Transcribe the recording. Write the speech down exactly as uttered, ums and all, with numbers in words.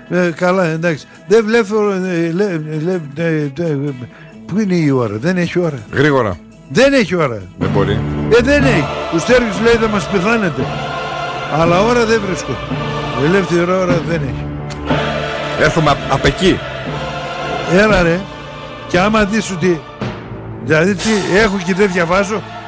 Ε, καλά, εντάξει. Δεν βλέπω. Ε, λέ, λέ, ε, ε, πού είναι η ώρα, δεν έχει ώρα. Γρήγορα. Δεν έχει ώρα. Δεν μπορεί. Ε, δεν έχει. Ο Στέργιος λέει θα μας πεθάνετε. Αλλά ώρα δεν βρίσκω. Ελεύθερη ώρα δεν έχει. Έρχομαι απ' απ' εκεί. Έλα ρε. Και άμα δεις ότι. Δηλαδή τι, έχω και δεν διαβάζω.